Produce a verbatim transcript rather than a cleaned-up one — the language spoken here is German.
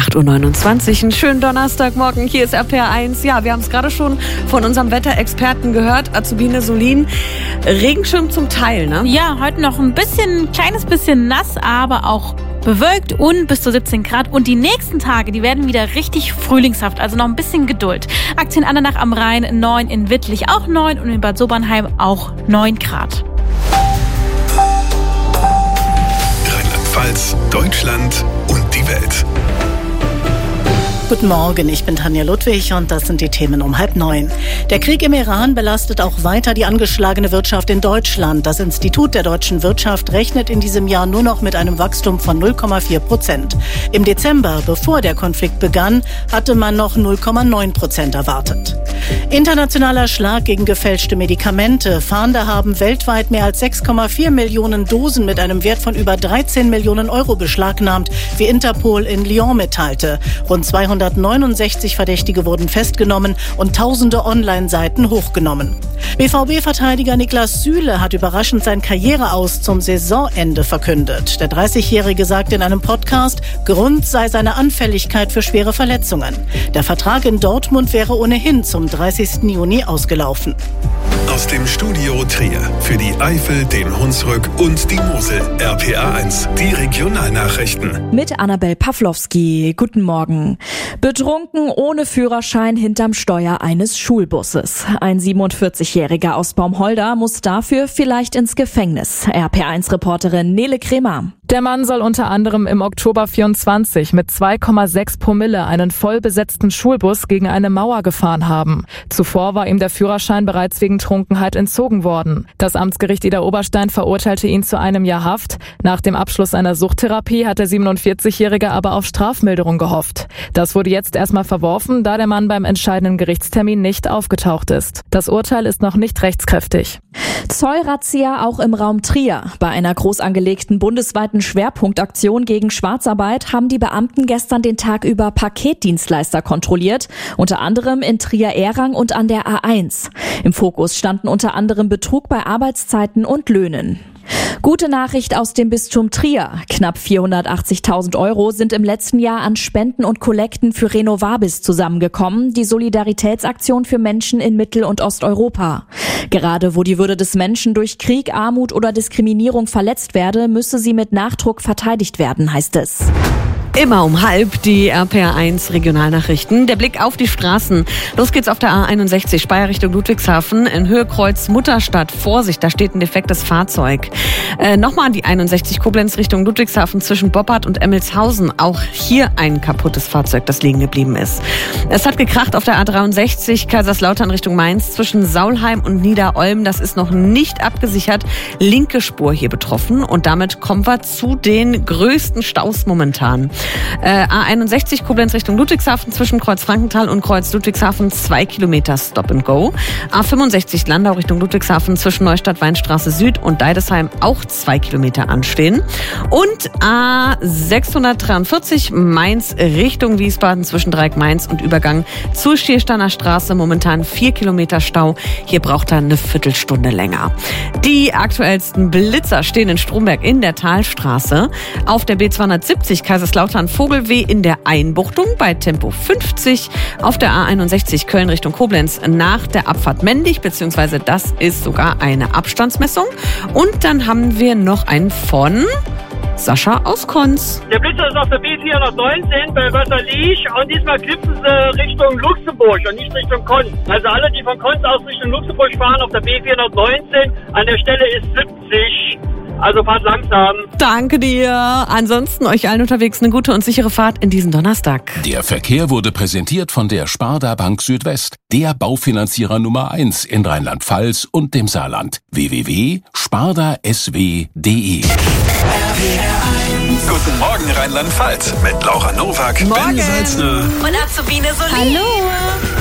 acht Uhr neunundzwanzig, einen schönen Donnerstagmorgen, hier ist R P R eins. Ja, wir haben es gerade schon von unserem Wetterexperten gehört, Azubine Solin. Regenschirm zum Teil, ne? Ja, heute noch ein bisschen, ein kleines bisschen nass, aber auch bewölkt und bis zu siebzehn Grad. Und die nächsten Tage, die werden wieder richtig frühlingshaft, also noch ein bisschen Geduld. Aktien Andernach am Rhein neun, in Wittlich auch neun und in Bad Sobernheim auch neun Grad. Rheinland-Pfalz, Deutschland und die Welt. Guten Morgen, ich bin Tanja Ludwig und das sind die Themen um halb neun. Der Krieg im Iran belastet auch weiter die angeschlagene Wirtschaft in Deutschland. Das Institut der deutschen Wirtschaft rechnet in diesem Jahr nur noch mit einem Wachstum von null Komma vier Prozent. Im Dezember, bevor der Konflikt begann, hatte man noch null Komma neun Prozent erwartet. Internationaler Schlag gegen gefälschte Medikamente. Fahnder haben weltweit mehr als sechs Komma vier Millionen Dosen mit einem Wert von über dreizehn Millionen Euro beschlagnahmt, wie Interpol in Lyon mitteilte. Rund zweihundertneunundsechzig Verdächtige wurden festgenommen und tausende Online-Seiten hochgenommen. B V B-Verteidiger Niklas Süle hat überraschend sein Karriereaus zum Saisonende verkündet. Der dreißigjährige sagte in einem Podcast, Grund sei seine Anfälligkeit für schwere Verletzungen. Der Vertrag in Dortmund wäre ohnehin zum dreißigsten Juni ausgelaufen. Aus dem Studio Trier für die Eifel, den Hunsrück und die Mosel. R P R eins, die Regionalnachrichten. Mit Annabel Pawlowski. Guten Morgen. Betrunken ohne Führerschein hinterm Steuer eines Schulbusses. Ein siebenundvierzigjähriger aus Baumholder muss dafür vielleicht ins Gefängnis. R P R eins-Reporterin Nele Kremer. Der Mann soll unter anderem im Oktober vierundzwanzig mit zwei Komma sechs Promille einen vollbesetzten Schulbus gegen eine Mauer gefahren haben. Zuvor war ihm der Führerschein bereits wegen Trunkenheit entzogen worden. Das Amtsgericht Idar-Oberstein verurteilte ihn zu einem Jahr Haft. Nach dem Abschluss einer Suchttherapie hat der siebenundvierzigjährige aber auf Strafmilderung gehofft. Das wurde jetzt erstmal verworfen, da der Mann beim entscheidenden Gerichtstermin nicht aufgetaucht ist. Das Urteil ist noch nicht rechtskräftig. Zollrazzia auch im Raum Trier. Bei einer groß angelegten bundesweiten Schwerpunktaktion gegen Schwarzarbeit haben die Beamten gestern den Tag über Paketdienstleister kontrolliert, unter anderem in Trier-Ehrang und an der A eins. Im Fokus standen unter anderem Betrug bei Arbeitszeiten und Löhnen. Gute Nachricht aus dem Bistum Trier. Knapp vierhundertachtzigtausend Euro sind im letzten Jahr an Spenden und Kollekten für Renovabis zusammengekommen, die Solidaritätsaktion für Menschen in Mittel- und Osteuropa. Gerade wo die Würde des Menschen durch Krieg, Armut oder Diskriminierung verletzt werde, müsse sie mit Nachdruck verteidigt werden, heißt es. Immer um halb die R P R eins Regionalnachrichten. Der Blick auf die Straßen. Los geht's auf der A einundsechzig, Speyer Richtung Ludwigshafen. In Höhe Kreuz Mutterstadt. Vorsicht, da steht ein defektes Fahrzeug. Äh, Nochmal an die einundsechzig Koblenz Richtung Ludwigshafen zwischen Boppard und Emmelshausen. Auch hier ein kaputtes Fahrzeug, das liegen geblieben ist. Es hat gekracht auf der A dreiundsechzig, Kaiserslautern Richtung Mainz zwischen Saulheim und Niederolm. Das ist noch nicht abgesichert. Linke Spur hier betroffen. Und damit kommen wir zu den größten Staus momentan. Äh, A einundsechzig Koblenz Richtung Ludwigshafen zwischen Kreuz Frankenthal und Kreuz Ludwigshafen zwei Kilometer Stop and Go. A fünfundsechzig Landau Richtung Ludwigshafen zwischen Neustadt Weinstraße Süd und Deidesheim auch zwei Kilometer anstehen. Und A sechshundertdreiundvierzig Mainz Richtung Wiesbaden zwischen Dreieck Mainz und Übergang zur Schiersteiner Straße momentan vier Kilometer Stau. Hier braucht er eine Viertelstunde länger. Die aktuellsten Blitzer stehen in Stromberg in der Talstraße. Auf der B zweihundertsiebzig Kaiserslautern Vogelweh in der Einbuchtung bei Tempo fünfzig, auf der A einundsechzig Köln Richtung Koblenz nach der Abfahrt Mendig, beziehungsweise das ist sogar eine Abstandsmessung. Und dann haben wir noch einen von Sascha aus Konz. Der Blitzer ist auf der B vierhundertneunzehn bei Wasserlich und diesmal klipsen sie Richtung Luxemburg und nicht Richtung Konz. Also alle, die von Konz aus Richtung Luxemburg fahren, auf der B vierhundertneunzehn, an der Stelle ist siebzig. Also fahrt langsam. Danke dir. Ansonsten euch allen unterwegs eine gute und sichere Fahrt in diesen Donnerstag. Der Verkehr wurde präsentiert von der Sparda Bank Südwest, der Baufinanzierer Nummer eins in Rheinland-Pfalz und dem Saarland. w w w punkt sparda s w punkt d e. Guten Morgen Rheinland-Pfalz mit Laura Nowak, Morgen. Ben Salzner Und Azubine Solin. Hallo.